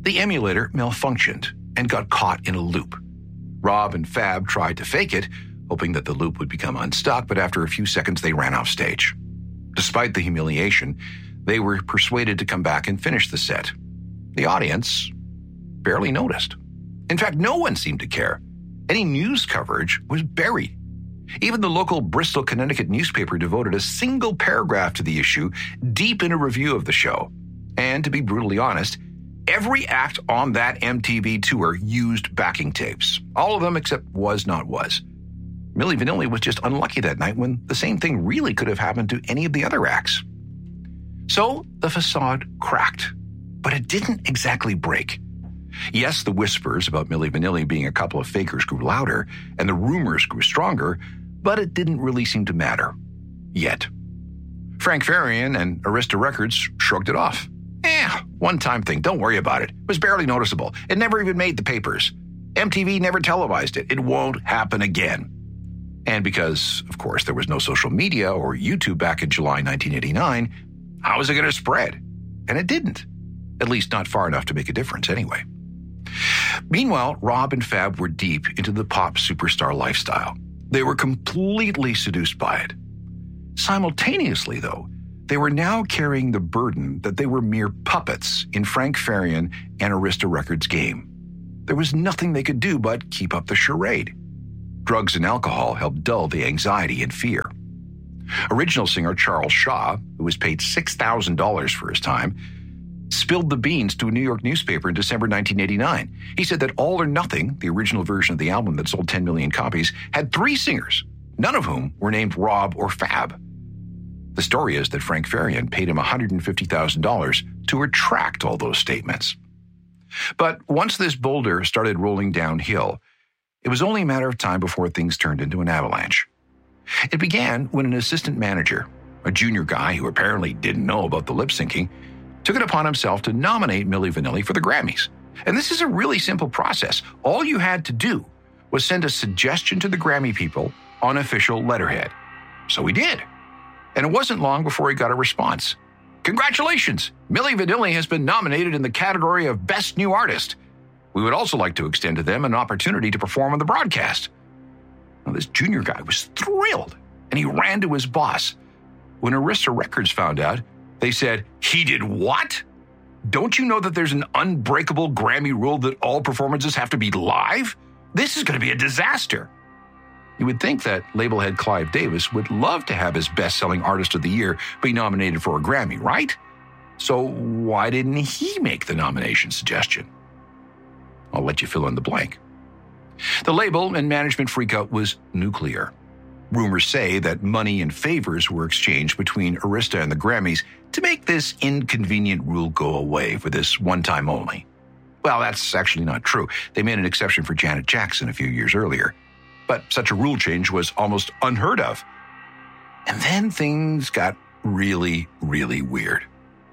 The emulator malfunctioned and got caught in a loop. Rob and Fab tried to fake it, hoping that the loop would become unstuck, but after a few seconds they ran off stage. Despite the humiliation, they were persuaded to come back and finish the set. The audience barely noticed. In fact, no one seemed to care. Any news coverage was buried. Even the local Bristol, Connecticut newspaper devoted a single paragraph to the issue, deep in a review of the show. And to be brutally honest, every act on that MTV tour used backing tapes. All of them except Was Not Was. Milli Vanilli was just unlucky that night when the same thing really could have happened to any of the other acts. So the facade cracked, but it didn't exactly break. Yes, the whispers about Milli Vanilli being a couple of fakers grew louder, and the rumors grew stronger, but it didn't really seem to matter. Yet. Frank Farian and Arista Records shrugged it off. One-time thing, don't worry about it. It was barely noticeable. It never even made the papers. MTV never televised it. It won't happen again. And because, of course, there was no social media or YouTube back in July 1989, how was it going to spread? And it didn't. At least not far enough to make a difference anyway. Meanwhile, Rob and Fab were deep into the pop superstar lifestyle. They were completely seduced by it. Simultaneously, though, they were now carrying the burden that they were mere puppets in Frank Farian and Arista Records' game. There was nothing they could do but keep up the charade. Drugs and alcohol helped dull the anxiety and fear. Original singer Charles Shaw, who was paid $6,000 for his time, spilled the beans to a New York newspaper in December 1989. He said that All or Nothing, the original version of the album that sold 10 million copies, had 3 singers, none of whom were named Rob or Fab. The story is that Frank Farian paid him $150,000 to retract all those statements. But once this boulder started rolling downhill, it was only a matter of time before things turned into an avalanche. It began when an assistant manager, a junior guy who apparently didn't know about the lip syncing, took it upon himself to nominate Milli Vanilli for the Grammys. And this is a really simple process. All you had to do was send a suggestion to the Grammy people on official letterhead. So he did. And it wasn't long before he got a response. Congratulations! Milli Vanilli has been nominated in the category of Best New Artist. We would also like to extend to them an opportunity to perform on the broadcast. Now, this junior guy was thrilled, and he ran to his boss. When Arista Records found out, they said, "He did what? Don't you know that there's an unbreakable Grammy rule that all performances have to be live? This is going to be a disaster." You would think that label head Clive Davis would love to have his best-selling artist of the year be nominated for a Grammy, right? So why didn't he make the nomination suggestion? I'll let you fill in the blank. The label and management freakout was nuclear. Rumors say that money and favors were exchanged between Arista and the Grammys to make this inconvenient rule go away for this one time only. Well, that's actually not true. They made an exception for Janet Jackson a few years earlier. But such a rule change was almost unheard of. And then things got really, really weird.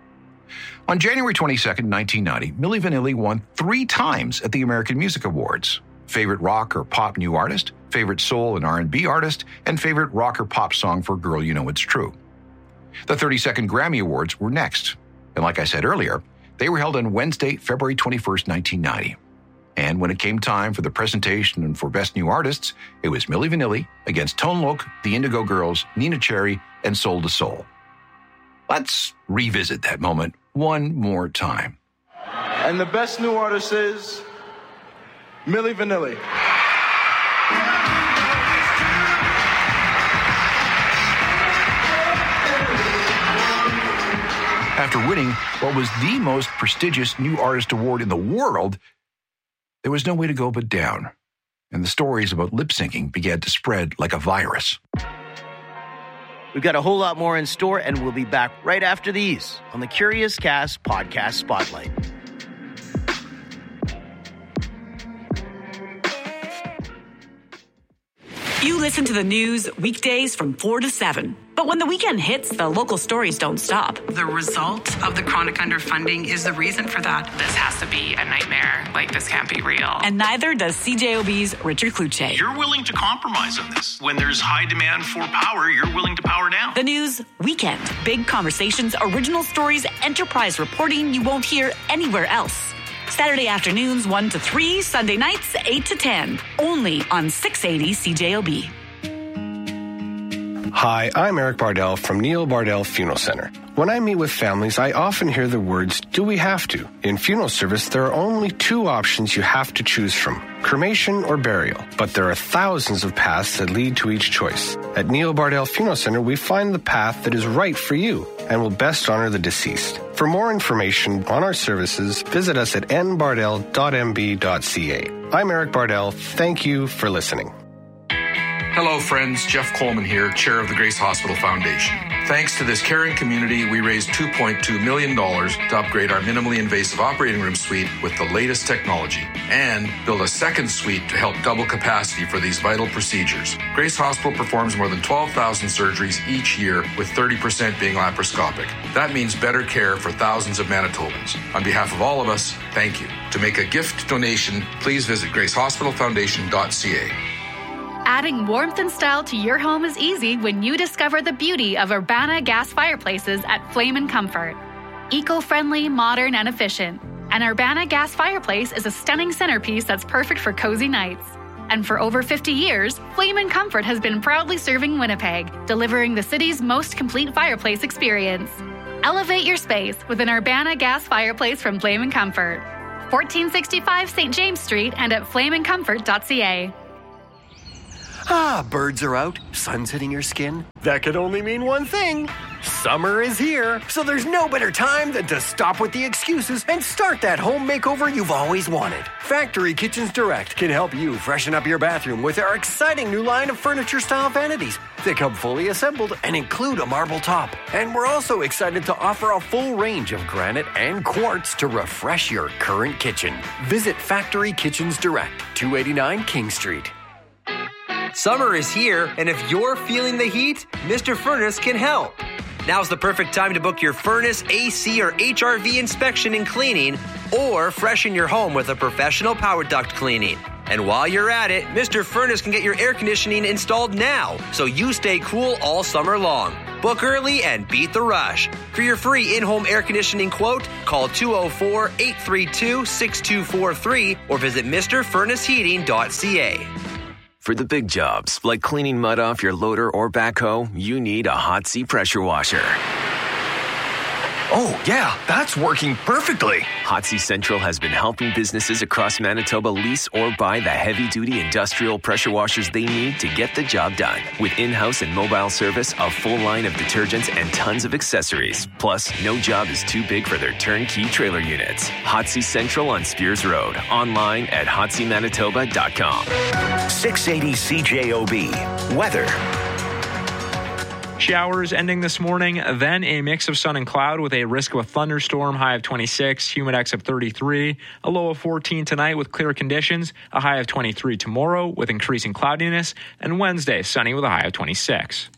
On January 22nd, 1990, Milli Vanilli won 3 times at the American Music Awards. Favorite rock or pop new artist, favorite soul and R&B artist, and favorite rock or pop song for Girl You Know It's True. The 32nd Grammy Awards were next. And like I said earlier, they were held on Wednesday, February 21st, 1990. And when it came time for the presentation for Best New Artists, it was Milli Vanilli against Tone Loc, the Indigo Girls, Nina Cherry, and Soul II Soul. Let's revisit that moment one more time. And the Best New Artist is Milli Vanilli. After winning what was the most prestigious New Artist Award in the world, there was no way to go but down, and the stories about lip syncing began to spread like a virus. We've got a whole lot more in store, and we'll be back right after these on the Curious Cast Podcast Spotlight. You listen to the news weekdays from 4 to 7. But when the weekend hits, the local stories don't stop. The result of the chronic underfunding is the reason for that. This has to be a nightmare. Like, this can't be real. And neither does CJOB's Richard Kluche. You're willing to compromise on this. When there's high demand for power, you're willing to power down. The news weekend. Big conversations, original stories, enterprise reporting you won't hear anywhere else. Saturday afternoons 1 to 3, Sunday nights 8 to 10. Only on 680 CJOB. Hi, I'm Eric Bardell from Neil Bardell Funeral Center. When I meet with families, I often hear the words, do we have to? In funeral service, there are only two options you have to choose from, cremation or burial. But there are thousands of paths that lead to each choice. At Neil Bardell Funeral Center, we find the path that is right for you and will best honor the deceased. For more information on our services, visit us at nbardell.mb.ca. I'm Eric Bardell. Thank you for listening. Hello, friends. Jeff Coleman here, chair of the Grace Hospital Foundation. Thanks to this caring community, we raised $2.2 million to upgrade our minimally invasive operating room suite with the latest technology and build a second suite to help double capacity for these vital procedures. Grace Hospital performs more than 12,000 surgeries each year, with 30% being laparoscopic. That means better care for thousands of Manitobans. On behalf of all of us, thank you. To make a gift donation, please visit gracehospitalfoundation.ca. Adding warmth and style to your home is easy when you discover the beauty of Urbana gas fireplaces at Flame & Comfort. Eco-friendly, modern, and efficient. An Urbana gas fireplace is a stunning centerpiece that's perfect for cozy nights. And for over 50 years, Flame & Comfort has been proudly serving Winnipeg, delivering the city's most complete fireplace experience. Elevate your space with an Urbana gas fireplace from Flame & Comfort. 1465 St. James Street and at flameandcomfort.ca. Birds are out, sun's hitting your skin. That could only mean one thing. Summer is here, so there's no better time than to stop with the excuses and start that home makeover you've always wanted. Factory Kitchens Direct can help you freshen up your bathroom with our exciting new line of furniture-style vanities. They come fully assembled and include a marble top. And we're also excited to offer a full range of granite and quartz to refresh your current kitchen. Visit Factory Kitchens Direct, 289 King Street. Summer is here, and if you're feeling the heat, Mr. Furnace can help. Now's the perfect time to book your furnace, AC, or HRV inspection and cleaning, or freshen your home with a professional power duct cleaning. And while you're at it, Mr. Furnace can get your air conditioning installed now, so you stay cool all summer long. Book early and beat the rush. For your free in-home air conditioning quote, call 204-832-6243 or visit MrFurnaceHeating.ca. For the big jobs, like cleaning mud off your loader or backhoe, you need a Hot Sea pressure washer. Oh, yeah, that's working perfectly. Hot Sea Central has been helping businesses across Manitoba lease or buy the heavy-duty industrial pressure washers they need to get the job done. With in-house and mobile service, a full line of detergents, and tons of accessories. Plus, no job is too big for their turnkey trailer units. Hot Sea Central on Spears Road. Online at hotseamanitoba.com. 680 CJOB. Weather. Showers ending this morning, then a mix of sun and cloud with a risk of a thunderstorm, high of 26, humidex of 33, a low of 14 tonight with clear conditions, a high of 23 tomorrow with increasing cloudiness, and Wednesday sunny with a high of 26.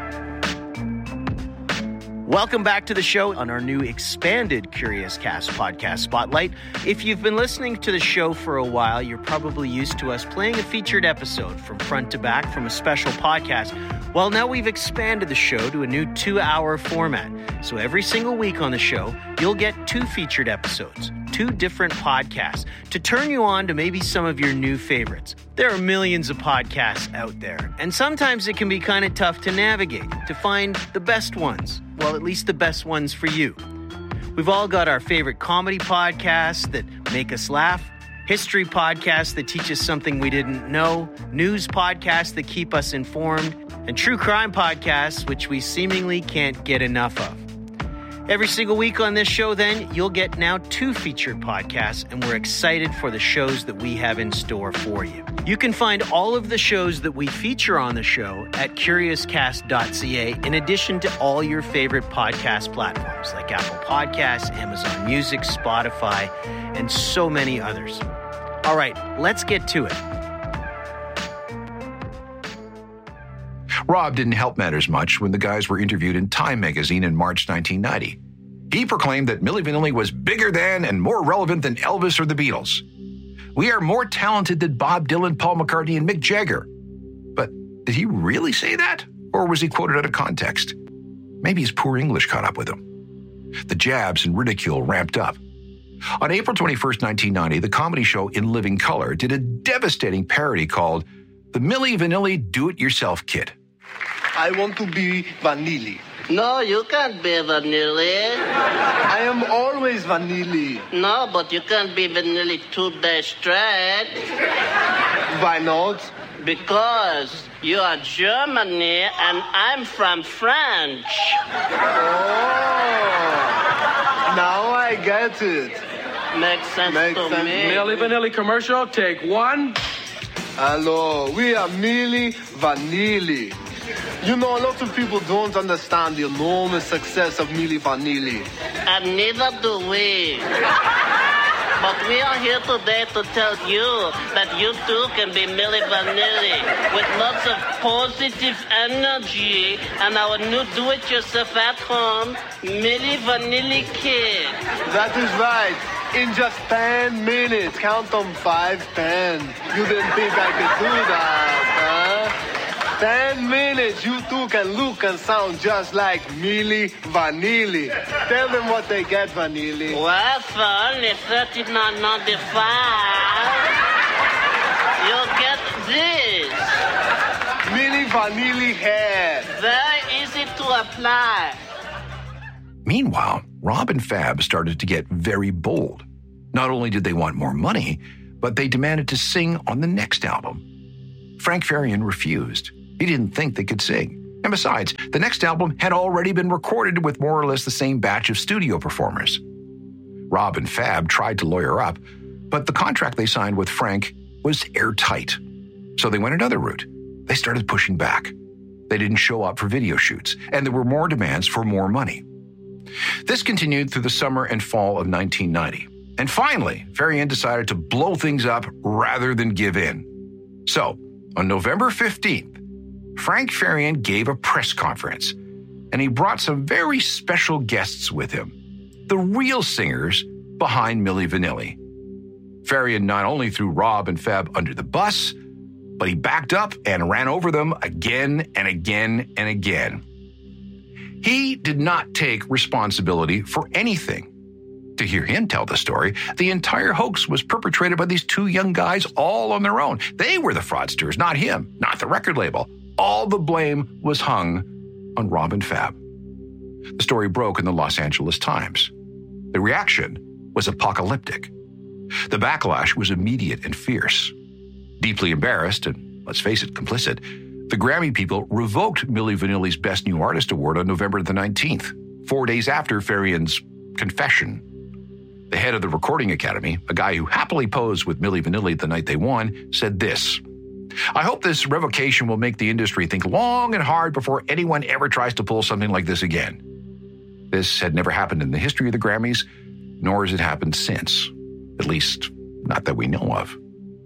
Welcome back to the show on our new expanded Curious Cast podcast Spotlight. If you've been listening to the show for a while, you're probably used to us playing a featured episode from front to back from a special podcast. Well, now we've expanded the show to a new 2-hour format. So every single week on the show, you'll get 2 featured episodes, 2 different podcasts to turn you on to maybe some of your new favorites. There are millions of podcasts out there, and sometimes it can be kind of tough to navigate, to find the best ones. Well, at least the best ones for you. We've all got our favorite comedy podcasts that make us laugh, history podcasts that teach us something we didn't know, news podcasts that keep us informed, and true crime podcasts which we seemingly can't get enough of. Every single week on this show, then, you'll get now 2 featured podcasts, and we're excited for the shows that we have in store for you. You can find all of the shows that we feature on the show at CuriousCast.ca, in addition to all your favorite podcast platforms like Apple Podcasts, Amazon Music, Spotify, and so many others. All right, let's get to it. Rob didn't help matters much when the guys were interviewed in Time magazine in March 1990. He proclaimed that Milli Vanilli was bigger than and more relevant than Elvis or the Beatles. We are more talented than Bob Dylan, Paul McCartney, and Mick Jagger. But did he really say that? Or was he quoted out of context? Maybe his poor English caught up with him. The jabs and ridicule ramped up. On April 21st, 1990, the comedy show In Living Color did a devastating parody called The Milli Vanilli Do-It-Yourself Kit. I want to be Vanilli. No, you can't be Vanilli. I am always Vanilli. No, but you can't be Vanilli 2 days straight. Why not? Because you are Germany and I'm from France. Oh, now I get it. Makes sense to me. Milli Vanilli commercial, take 1. Hello, we are Milli Vanilli. You know, a lot of people don't understand the enormous success of Milli Vanilli. And neither do we. But we are here today to tell you that you too can be Milli Vanilli with lots of positive energy and our new do-it-yourself at home Milli Vanilli kit. That is right. In just 10 minutes. Count them 5, 10. You didn't think I could do that, huh? 10 minutes, you two can look and sound just like Milli Vanilli. Tell them what they get, Vanilli. Well, for only $39.95, you'll get this. Milli Vanilli hair. Very easy to apply. Meanwhile, Rob and Fab started to get very bold. Not only did they want more money, but they demanded to sing on the next album. Frank Farian refused. He didn't think they could sing. And besides, the next album had already been recorded with more or less the same batch of studio performers. Rob and Fab tried to lawyer up, but the contract they signed with Frank was airtight. So they went another route. They started pushing back. They didn't show up for video shoots, and there were more demands for more money. This continued through the summer and fall of 1990. And finally, Farian decided to blow things up rather than give in. So, on November 15th, Frank Farian gave a press conference, and he brought some very special guests with him, the real singers behind Milli Vanilli. Farian not only threw Rob and Fab under the bus, but he backed up and ran over them again and again and again. He did not take responsibility for anything. To hear him tell the story, the entire hoax was perpetrated by these two young guys all on their own. They were the fraudsters, not him, not the record label. All the blame was hung on Rob and Fab. The story broke in the Los Angeles Times. The reaction was apocalyptic. The backlash was immediate and fierce. Deeply embarrassed, and let's face it, complicit, the Grammy people revoked Milli Vanilli's Best New Artist Award on November the 19th, 4 days after Farian's confession. The head of the Recording Academy, a guy who happily posed with Milli Vanilli the night they won, said this: "I hope this revocation will make the industry think long and hard before anyone ever tries to pull something like this again." This had never happened in the history of the Grammys, nor has it happened since. At least, not that we know of.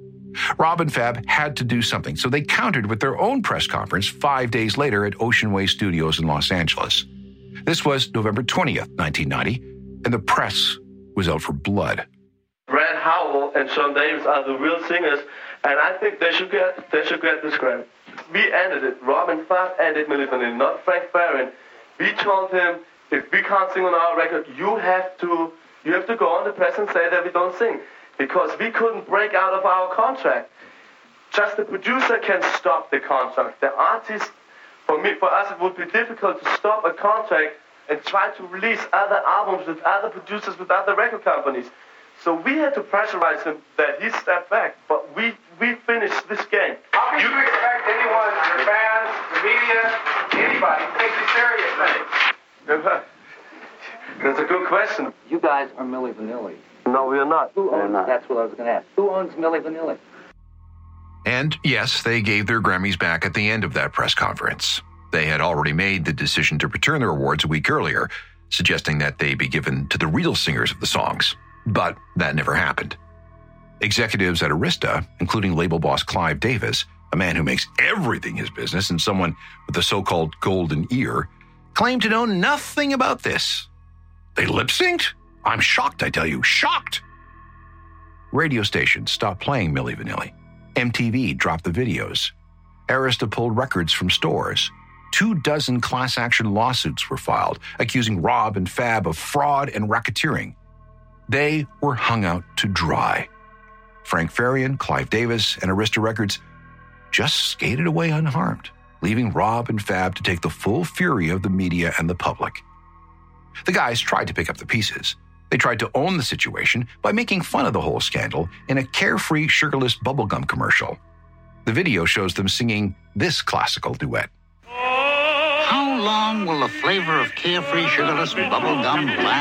Rob and Fab had to do something, so they countered with their own press conference 5 days later at Ocean Way Studios in Los Angeles. This was November 20th, 1990, and the press was out for blood. Brad Howell and Sean Davis are the real singers, and I think they should get this Grammy. We ended it. Rob and Fab ended Milli Vanilli, not Frank Farian. We told him, if we can't sing on our record, you have to go on the press and say that we don't sing, because we couldn't break out of our contract. Just the producer can stop the contract. The artist, for us, it would be difficult to stop a contract and try to release other albums with other producers, with other record companies. So we had to pressurize him that he stepped back, but we finished this game. How can you expect anyone, your fans, the media, anybody, to take you seriously? That's a good question. You guys are Milli Vanilli. No, we are not. Who owns? That's what I was going to ask. Who owns Milli Vanilli? And yes, they gave their Grammys back at the end of that press conference. They had already made the decision to return their awards a week earlier, suggesting that they be given to the real singers of the songs. But that never happened. Executives at Arista, including label boss Clive Davis, a man who makes everything his business and someone with the so-called golden ear, claimed to know nothing about this. They lip-synced? I'm shocked, I tell you, shocked. Radio stations stopped playing Milli Vanilli. MTV dropped the videos. Arista pulled records from stores. 24 class action lawsuits were filed, accusing Rob and Fab of fraud and racketeering. They were hung out to dry. Frank Farian, Clive Davis, and Arista Records just skated away unharmed, leaving Rob and Fab to take the full fury of the media and the public. The guys tried to pick up the pieces. They tried to own the situation by making fun of the whole scandal in a carefree, sugarless bubblegum commercial. The video shows them singing this classical duet. How long will the flavor of carefree, sugarless bubblegum last?